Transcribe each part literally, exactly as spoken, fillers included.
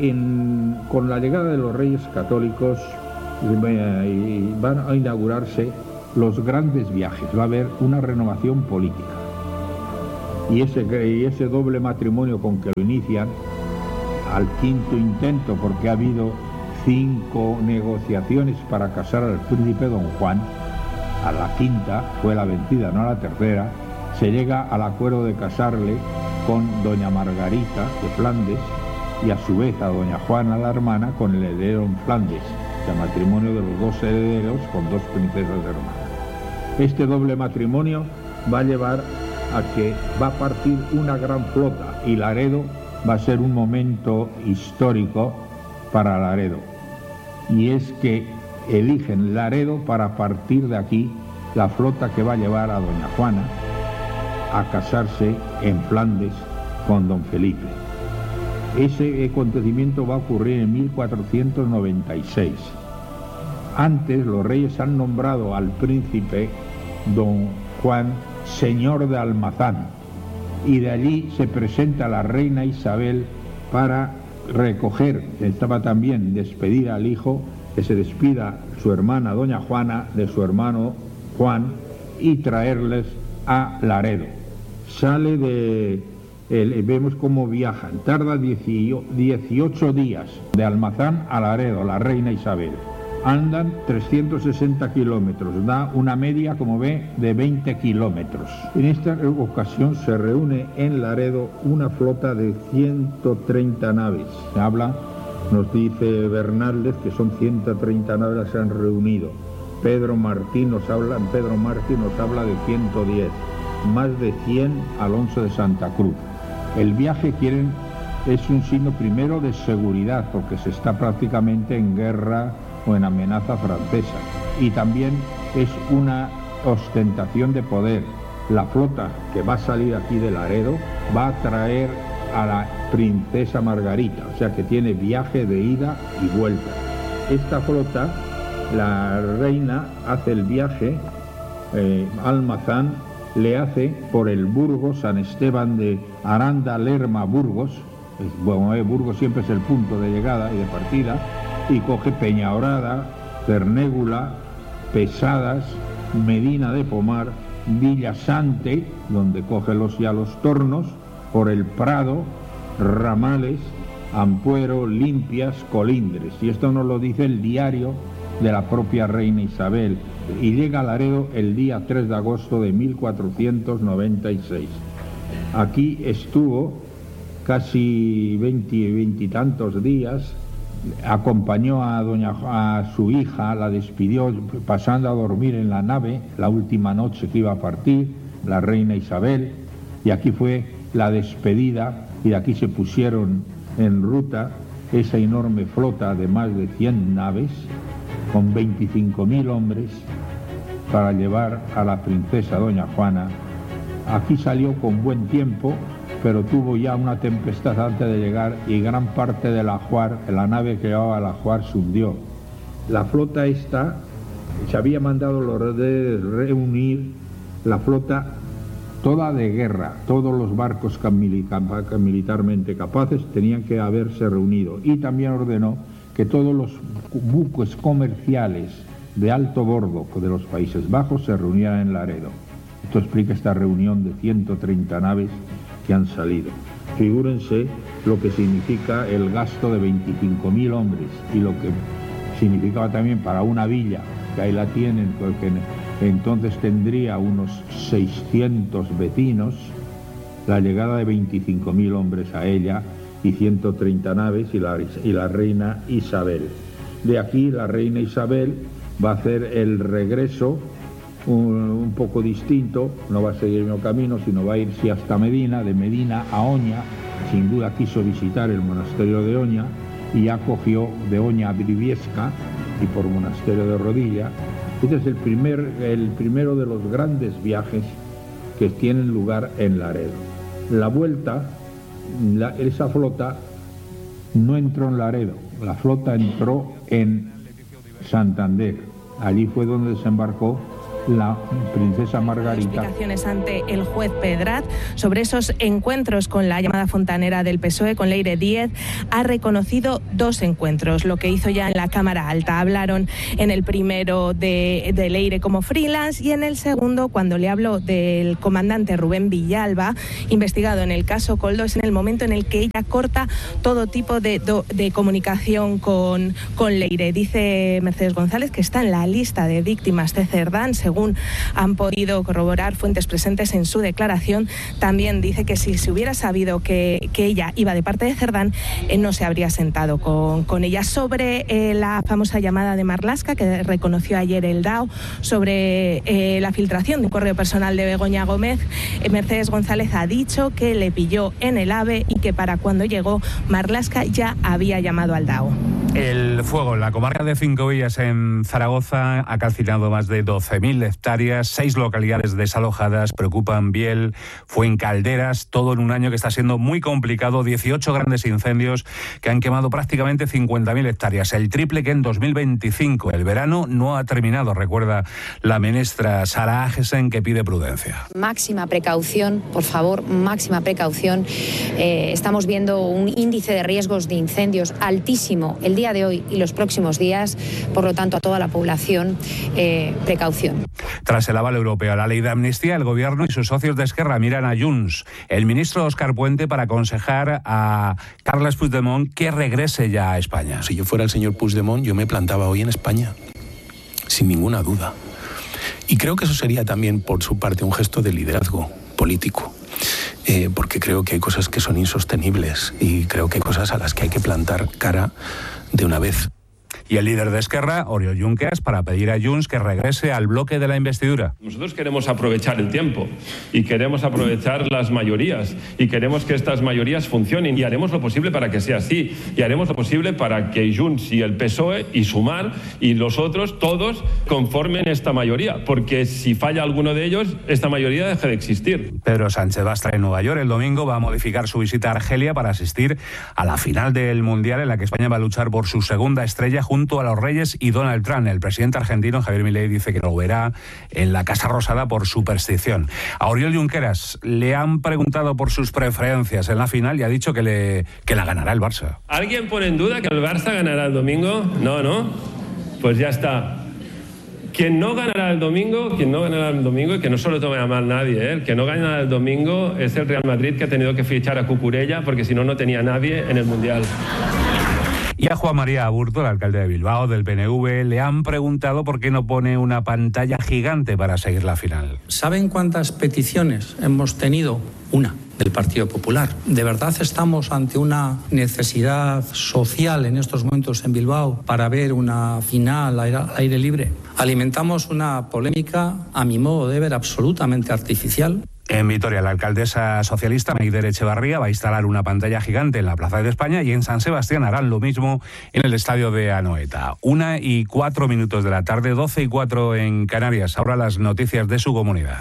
en, con la llegada de los Reyes Católicos eh, van a inaugurarse los grandes viajes, va a haber una renovación política. Y ese, y ese doble matrimonio con que lo inician, al quinto intento, porque ha habido cinco negociaciones para casar al príncipe don Juan, a la quinta fue la vencida, no a la tercera, se llega al acuerdo de casarle con doña Margarita de Flandes y a su vez a doña Juana, la hermana, con el heredero en Flandes, o sea, matrimonio de los dos herederos con dos princesas hermanas. Este doble matrimonio va a llevar a que va a partir una gran flota y Laredo va a ser un momento histórico para Laredo. Y es que eligen Laredo para partir de aquí la flota que va a llevar a doña Juana a casarse en Flandes con don Felipe. Ese acontecimiento va a ocurrir en mil cuatrocientos noventa y seis. Antes los reyes han nombrado al príncipe don Juan señor de Almazán y de allí se presenta la reina Isabel para recoger, estaba también despedida al hijo, que se despida su hermana doña Juana de su hermano Juan y traerles a Laredo. Sale de, el, vemos cómo viajan, tarda dieciocho días de Almazán a Laredo, la reina Isabel. Andan trescientos sesenta kilómetros, da una media, como ve, de veinte kilómetros. En esta ocasión se reúne en Laredo una flota de ciento treinta naves. Se habla, nos dice Bernaldez, que son ciento treinta naves que se han reunido. Pedro Martín nos habla, Pedro Martín nos habla de ciento diez, más de cien Alonso de Santa Cruz. El viaje quieren, es un signo primero de seguridad, porque se está prácticamente en guerra o en amenaza francesa, y también es una ostentación de poder. La flota que va a salir aquí de Laredo va a traer a la princesa Margarita, o sea que tiene viaje de ida y vuelta. Esta flota, la reina hace el viaje, eh, Almazán le hace por el Burgos, San Esteban de Aranda, Lerma, Burgos. Bueno, eh, Burgos siempre es el punto de llegada y de partida, y coge Peñaorada, Cernégula, Pesadas, Medina de Pomar, Villasante, donde coge los, ya los tornos, por el Prado, Ramales, Ampuero, Limpias, Colindres. Y esto nos lo dice el diario de la propia reina Isabel. Y llega a Laredo el día tres de agosto de mil cuatrocientos noventa y seis. Aquí estuvo casi veinte, veintitantos días. Acompañó a doña a su hija, la despidió pasando a dormir en la nave la última noche que iba a partir, la reina Isabel, y aquí fue la despedida, y de aquí se pusieron en ruta esa enorme flota de más de cien naves con veinticinco mil hombres para llevar a la princesa doña Juana. Aquí salió con buen tiempo, pero tuvo ya una tempestad antes de llegar y gran parte del ajuar, la nave que llevaba el ajuar, se hundió. La flota esta, se había mandado los de reunir la flota toda de guerra, todos los barcos militarmente capaces tenían que haberse reunido, y también ordenó que todos los buques comerciales de alto bordo de los Países Bajos se reunieran en Laredo. Esto explica esta reunión de ciento treinta naves que han salido. Figúrense lo que significa el gasto de veinticinco mil hombres y lo que significaba también para una villa, que ahí la tienen, porque entonces tendría unos seiscientos vecinos, la llegada de veinticinco mil hombres a ella y ciento treinta naves y la, y la reina Isabel. De aquí la reina Isabel va a hacer el regreso Un, un poco distinto, no va a seguir el mismo camino, sino va a irse hasta Medina, de Medina a Oña. Sin duda quiso visitar el monasterio de Oña y ya cogió de Oña a Briviesca y por monasterio de Rodilla. Este es el, primer, el primero de los grandes viajes que tienen lugar en Laredo. La vuelta, la, esa flota no entró en Laredo, la flota entró en Santander. Allí fue donde desembarcó la princesa Margarita. Explicaciones ante el juez Pedraz sobre esos encuentros con la llamada fontanera del P S O E, con Leire Díez. Ha reconocido dos encuentros, lo que hizo ya en la Cámara Alta. Hablaron en el primero de, de Leire como freelance y en el segundo, cuando le habló del comandante Rubén Villalba, investigado en el caso Koldo, es en el momento en el que ella corta todo tipo de, de comunicación con, con Leire. Dice Mercedes González que está en la lista de víctimas de Cerdán, según han podido corroborar fuentes presentes en su declaración. También dice que si se hubiera sabido que, que ella iba de parte de Cerdán, eh, no se habría sentado con, con ella. Sobre eh, la famosa llamada de Marlaska, que reconoció ayer el D A O, sobre eh, la filtración de un correo personal de Begoña Gómez, eh, Mercedes González ha dicho que le pilló en el AVE y que para cuando llegó Marlaska ya había llamado al D A O. El fuego en la comarca de Cinco Villas, en Zaragoza, ha calcinado más de doce mil hectáreas, seis localidades desalojadas, preocupan Biel, Fuencalderas, todo en un año que está siendo muy complicado, dieciocho grandes incendios que han quemado prácticamente cincuenta mil hectáreas, el triple que en dos mil veinticinco. El verano no ha terminado, recuerda la ministra Sara Agesen, que pide prudencia. Máxima precaución, por favor, máxima precaución. Eh, estamos viendo un índice de riesgos de incendios altísimo el día de hoy y los próximos días, por lo tanto a toda la población, eh, precaución. Tras el aval europeo a la ley de amnistía, el gobierno y sus socios de Esquerra miran a Junts, el ministro Óscar Puente, para aconsejar a Carles Puigdemont que regrese ya a España. Si yo fuera el señor Puigdemont, yo me plantaba hoy en España, sin ninguna duda. Y creo que eso sería también, por su parte, un gesto de liderazgo político. Eh, porque creo que hay cosas que son insostenibles y creo que hay cosas a las que hay que plantar cara de una vez. Y el líder de Esquerra, Oriol Junqueras, para pedir a Junts que regrese al bloque de la investidura. Nosotros queremos aprovechar el tiempo y queremos aprovechar las mayorías y queremos que estas mayorías funcionen y haremos lo posible para que sea así y haremos lo posible para que Junts y el P S O E y Sumar y los otros, todos, conformen esta mayoría, porque si falla alguno de ellos, esta mayoría deja de existir. Pedro Sánchez va a estar en Nueva York el domingo, va a modificar su visita a Argelia para asistir a la final del Mundial, en la que España va a luchar por su segunda estrella junto a los Reyes y Donald Trump. El presidente argentino Javier Milei dice que lo verá en la Casa Rosada por superstición. A Oriol Junqueras le han preguntado por sus preferencias en la final y ha dicho que, le, que la ganará el Barça. ¿Alguien pone en duda que el Barça ganará el domingo? No, ¿no? Pues ya está. Quien no ganará el domingo, quien no ganará el domingo, y que no se lo tome a mal nadie, ¿eh? El que no ganará el domingo es el Real Madrid, que ha tenido que fichar a Cucurella porque si no, no tenía nadie en el Mundial. Y a Juan María Aburto, el alcalde de Bilbao, del P N V, le han preguntado por qué no pone una pantalla gigante para seguir la final. ¿Saben cuántas peticiones hemos tenido? Una, del Partido Popular. ¿De verdad estamos ante una necesidad social en estos momentos en Bilbao para ver una final al aire libre? Alimentamos una polémica, a mi modo de ver, absolutamente artificial. En Vitoria, la alcaldesa socialista Maider Echevarría va a instalar una pantalla gigante en la Plaza de España y en San Sebastián harán lo mismo en el estadio de Anoeta. Una y cuatro minutos de la tarde, doce y cuatro en Canarias. Ahora las noticias de su comunidad.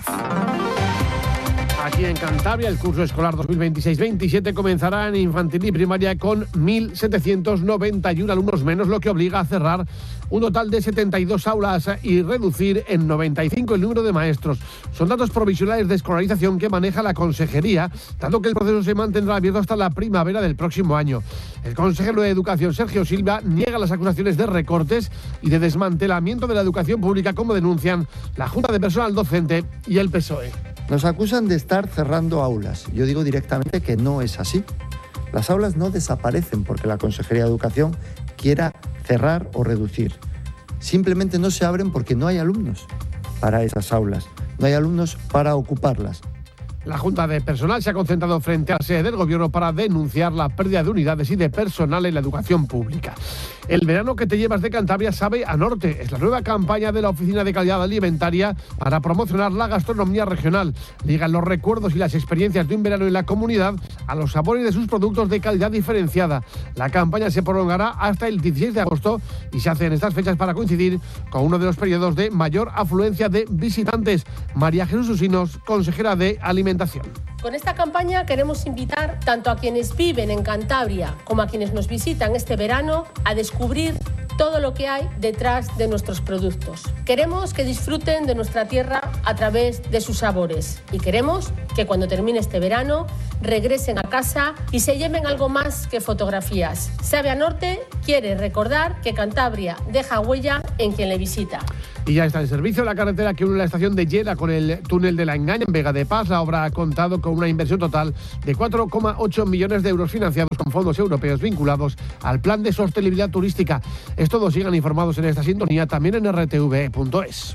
Aquí en Cantabria, el curso escolar dos mil veintiséis veintisiete comenzará en infantil y primaria con mil setecientos noventa y uno alumnos menos, lo que obliga a cerrar un total de setenta y dos aulas y reducir en noventa y cinco el número de maestros. Son datos provisionales de escolarización que maneja la Consejería, dado que el proceso se mantendrá abierto hasta la primavera del próximo año. El consejero de Educación, Sergio Silva, niega las acusaciones de recortes y de desmantelamiento de la educación pública, como denuncian la Junta de Personal Docente y el P S O E. Nos acusan de estar cerrando aulas. Yo digo directamente que no es así. Las aulas no desaparecen porque la Consejería de Educación quiera cerrar o reducir. Simplemente no se abren porque no hay alumnos para esas aulas. No hay alumnos para ocuparlas. La Junta de Personal se ha concentrado frente a la sede del Gobierno para denunciar la pérdida de unidades y de personal en la educación pública. El verano que te llevas de Cantabria sabe a norte. Es la nueva campaña de la Oficina de Calidad Alimentaria para promocionar la gastronomía regional. Ligan los recuerdos y las experiencias de un verano en la comunidad a los sabores de sus productos de calidad diferenciada. La campaña se prolongará hasta el dieciséis de agosto y se hace en estas fechas para coincidir con uno de los periodos de mayor afluencia de visitantes. María Jesús Usinos, consejera de Alimentación. Con esta campaña queremos invitar tanto a quienes viven en Cantabria como a quienes nos visitan este verano a descubrir todo lo que hay detrás de nuestros productos. Queremos que disfruten de nuestra tierra a través de sus sabores y queremos que cuando termine este verano regresen a casa y se lleven algo más que fotografías. Sabe a Norte quiere recordar que Cantabria deja huella en quien le visita. Y ya está en servicio la carretera que une la estación de Llera con el túnel de la Engaña en Vega de Paz. La obra ha contado con una inversión total de cuatro coma ocho millones de euros financiados con fondos europeos vinculados al Plan de Sostenibilidad Turística. Es todo, sigan informados en esta sintonía, también en r t v punto es.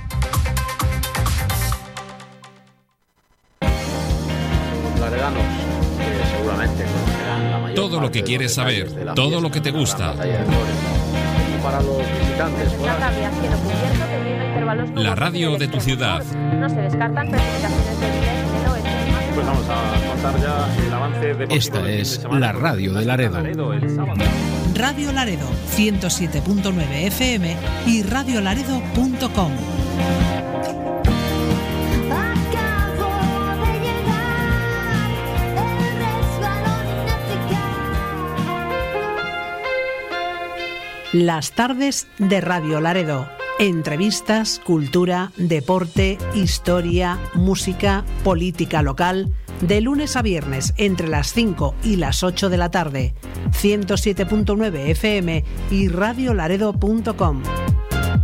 Laredanos, que seguramente conocerán la mayor todo lo que quieres saber, todo lo que te gusta. Para los visitantes. La radio de tu ciudad. No se descartan precipitaciones débiles del oeste. Pues vamos a contar ya el avance deportivo. Esta es la radio de Laredo. Radio Laredo, ciento siete punto nueve F M y radio laredo punto com. Las tardes de Radio Laredo. Entrevistas, cultura, deporte, historia, música, política local. De lunes a viernes entre las cinco y las ocho de la tarde. ciento siete punto nueve F M y radio laredo punto com.